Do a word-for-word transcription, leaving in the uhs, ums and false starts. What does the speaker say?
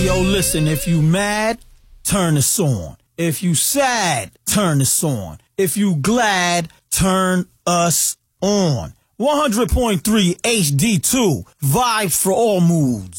yo, listen, if you mad, turn this on. If you sad, turn this on. If you glad, turn us on. one hundred point three H D two, vibes for all moods.